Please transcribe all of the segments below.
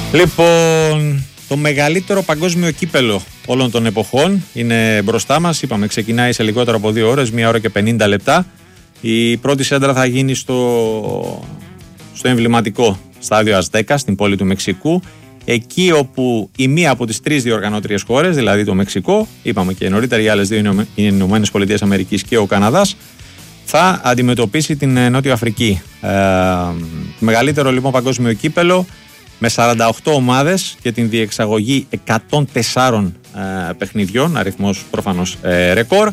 Λοιπόν, το μεγαλύτερο παγκόσμιο κύπελο όλων των εποχών είναι μπροστά μας. Είπαμε, ξεκινάει σε λιγότερο από 2 ώρες, 1 ώρα και 50 λεπτά. Η πρώτη σέντρα θα γίνει στο εμβληματικό στάδιο Αζτέκα, στην πόλη του Μεξικού. Εκεί όπου η μία από τις 3 διοργανώτριες χώρες, δηλαδή το Μεξικό, είπαμε και νωρίτερα οι άλλες 2 είναι οι Ηνωμένες Πολιτείες Αμερικής και ο Καναδάς, θα αντιμετωπίσει την Νότια Αφρική. Μεγαλύτερο λοιπόν παγκόσμιο κύπελο με 48 ομάδες και την διεξαγωγή 104 παιχνιδιών, αριθμός προφανώς ρεκόρ.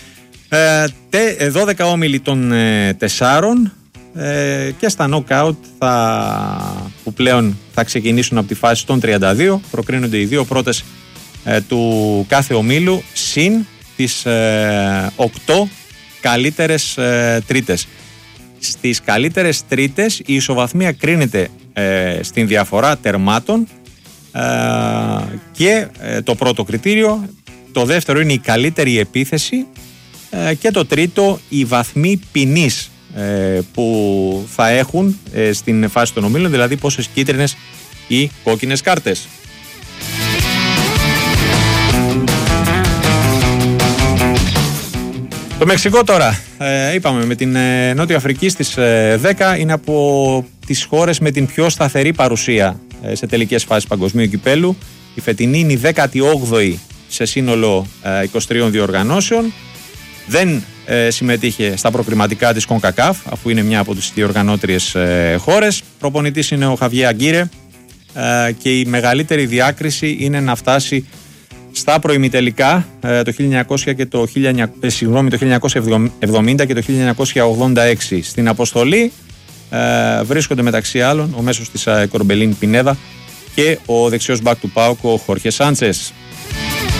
12 όμιλοι των 4 και στα knockout που πλέον θα ξεκινήσουν από τη φάση των 32. Προκρίνονται οι 2 πρώτες του κάθε ομίλου συν τις 8 καλύτερες τρίτες. Στις καλύτερες τρίτες η ισοβαθμία κρίνεται στην διαφορά τερμάτων και το πρώτο κριτήριο. Το δεύτερο είναι η καλύτερη επίθεση και το τρίτο οι βαθμοί ποινής που θα έχουν στην φάση των ομίλων, δηλαδή πόσες κίτρινες ή κόκκινες κάρτες. Το Μεξικό τώρα, είπαμε, με την Νότια Αφρική στις 10 είναι από τις χώρες με την πιο σταθερή παρουσία σε τελικές φάσεις παγκοσμίου κυπέλου. Η φετινή είναι η 18η σε σύνολο 23 διοργανώσεων. Δεν συμμετείχε στα προκριματικά της CONCACAF, αφού είναι μια από τις διοργανώτριες χώρες. Προπονητής είναι ο Χαβιέ Αγκίρε και η μεγαλύτερη διάκριση είναι να φτάσει στα προημιτελικά το 1970 και το 1986. Στην αποστολή βρίσκονται μεταξύ άλλων ο μέσος της Κορμπελίν Πινέδα και ο δεξιός μπακ του ΠΑΟΚ, ο Χόρχε Σάντσες.